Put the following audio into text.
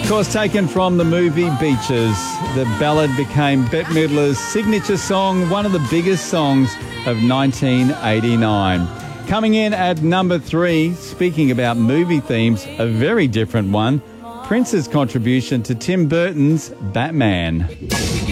Of course, taken from the movie Beaches, the ballad became Bette Midler's signature song, one of the biggest songs of 1989. Coming in at number 3, speaking about movie themes, a very different one, Prince's contribution to Tim Burton's Batman.